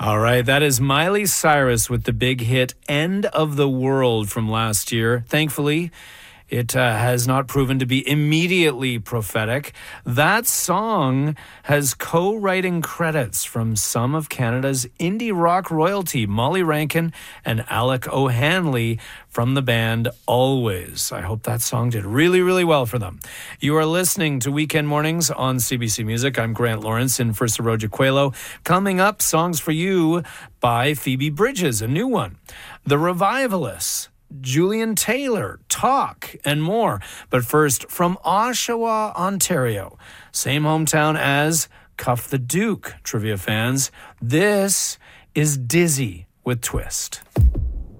All right, that is Miley Cyrus with the big hit End of the World from last year. Thankfully, it has not proven to be immediately prophetic. That song has co-writing credits from some of Canada's indie rock royalty, Molly Rankin and Alec O'Hanley from the band Always. I hope that song did really, really well for them. You are listening to Weekend Mornings on CBC Music. I'm Grant Lawrence in for Saroja Coelho. Coming up, songs for you by Phoebe Bridges, a new one. The Revivalists, Julian Taylor, Talk, and more. But first, from Oshawa, Ontario, same hometown as Cuff the Duke, trivia fans, this is Dizzy with Twist.